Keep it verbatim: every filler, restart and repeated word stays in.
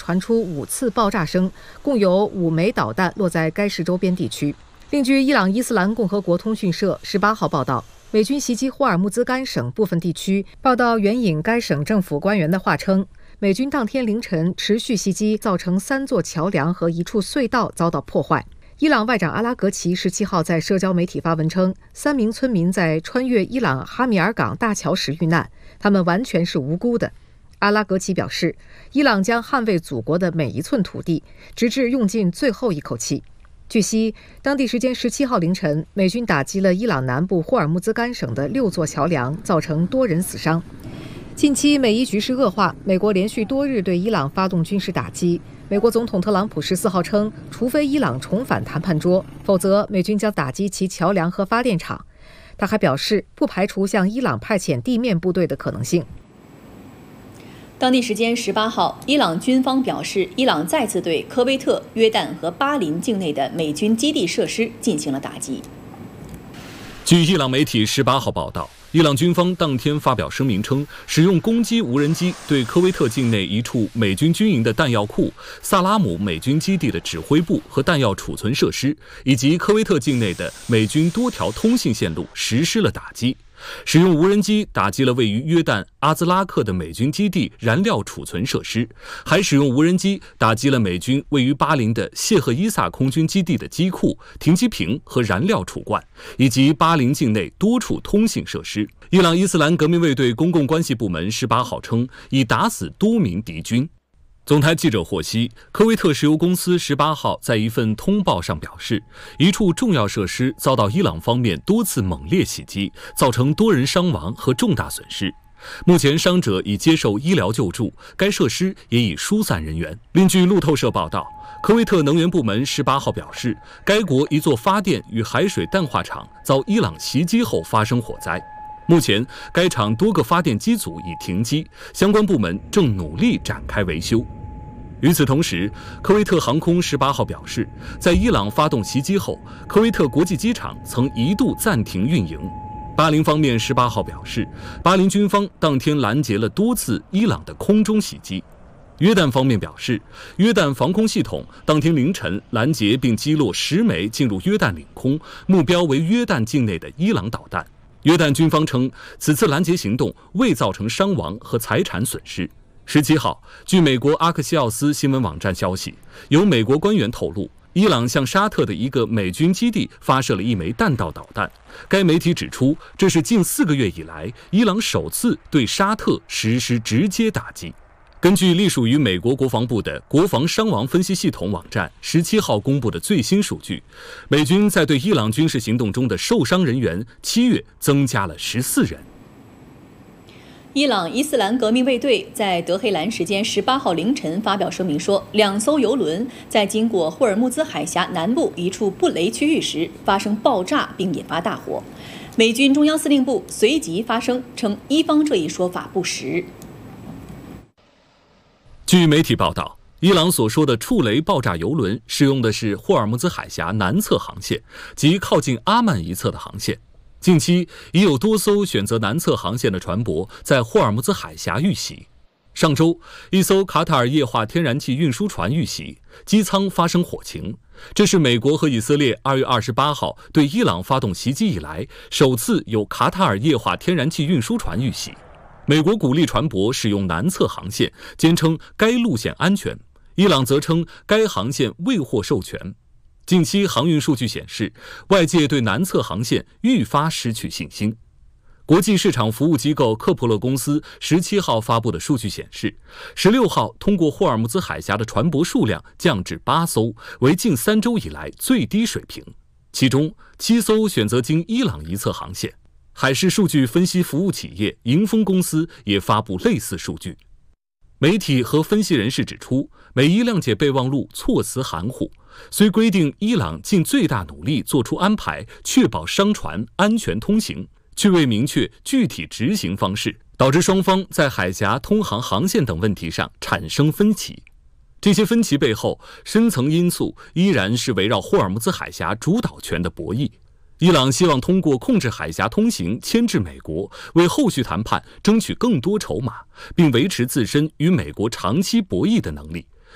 传出五次爆炸声，共有五枚导弹落在该市周边地区。另据伊朗伊斯兰共和国通讯社十八号报道，美军袭击霍尔木兹干省部分地区。报道援引该省政府官员的话称，美军当天凌晨持续袭击，造成三座桥梁和一处隧道遭到破坏。伊朗外长阿拉格齐十七号在社交媒体发文称，三名村民在穿越伊朗哈米尔港大桥时遇难，他们完全是无辜的。阿拉格齐表示，伊朗将捍卫祖国的每一寸土地，直至用尽最后一口气。据悉，当地时间十七号凌晨，美军打击了伊朗南部霍尔木兹干省的六座桥梁，造成多人死伤。近期美伊局势恶化，美国连续多日对伊朗发动军事打击。美国总统特朗普十四号称，除非伊朗重返谈判桌，否则美军将打击其桥梁和发电厂。他还表示，不排除向伊朗派遣地面部队的可能性。 当地时间十八号，伊朗军方表示，伊朗再次对科威特、约旦和巴林境内的美军基地设施进行了打击。 据伊朗媒体十八号报道，伊朗军方当天发表声明称，使用攻击无人机对科威特境内一处美军军营的弹药库、萨拉姆美军基地的指挥部和弹药储存设施，以及科威特境内的美军多条通信线路实施了打击。使用无人机打击了位于约旦阿兹拉克的美军基地燃料储存设施，还使用无人机打击了美军位于巴林的谢赫伊萨空军基地的机库、停机坪和燃料储罐，以及巴林境内多处通信设施。伊朗伊斯兰革命卫队公共关系部门十八号称，已打死多名敌军。总台记者获悉，科威特石油公司十八号在一份通报上表示，一处重要设施遭到伊朗方面多次猛烈袭击，造成多人伤亡和重大损失。目前伤者已接受医疗救助，该设施也已疏散人员。另据路透社报道，科威特能源部门十八号表示，该国一座发电与海水淡化厂遭伊朗袭击后发生火灾。目前，该厂多个发电机组已停机，相关部门正努力展开维修。与此同时，科威特航空十八号表示，在伊朗发动袭击后，科威特国际机场曾一度暂停运营。巴林方面十八号表示，巴林军方当天拦截了多次伊朗的空中袭击。约旦方面表示，约旦防空系统当天凌晨拦截并击落十枚进入约旦领空，目标为约旦境内的伊朗导弹。约旦军方称，此次拦截行动未造成伤亡和财产损失。十七号，据美国阿克西奥斯新闻网站消息，有美国官员透露，伊朗向沙特的一个美军基地发射了一枚弹道导弹。该媒体指出，这是近四个月以来伊朗首次对沙特实施直接打击。根据隶属于美国国防部的国防伤亡分析系统网站十七号公布的最新数据，美军在对伊朗军事行动中的受伤人员，七月增加了十四人。 伊朗伊斯兰革命卫队在德黑兰时间十八号凌晨发表声明说，两艘油轮在经过霍尔木兹海峡南部一处布雷区域时发生爆炸并引发大火。美军中央司令部随即发声称，伊方这一说法不实。 据媒体报道，伊朗所说的触雷爆炸油轮使用的是霍尔木兹海峡南侧航线，即靠近阿曼一侧的航线。近期已有多艘选择南侧航线的船舶在霍尔木兹海峡遇袭。上周，一艘卡塔尔液化天然气运输船遇袭，机舱发生火情。这是美国和以色列二月二十八号对伊朗发动袭击以来，首次有卡塔尔液化天然气运输船遇袭。美国鼓励船舶使用南侧航线，坚称该路线安全；伊朗则称该航线未获授权。近期航运数据显示，外界对南侧航线愈发失去信心。国际市场服务机构科普勒公司十七号发布的数据显示，十六号通过霍尔木兹海峡的船舶数量降至八艘，为近三周以来最低水平。其中七艘选择经伊朗一侧航线。海事数据分析服务企业迎风公司也发布类似数据。媒体和分析人士指出，美伊谅解备忘录措辞含糊，虽规定伊朗尽最大努力做出安排，确保商船安全通行，却未明确具体执行方式，导致双方在海峡通航航线等问题上产生分歧。这些分歧背后，深层因素依然是围绕霍尔木兹海峡主导权的博弈。伊朗希望通过控制海峡通行牵制美国，为后续谈判争取更多筹码，并维持自身与美国长期博弈的能力。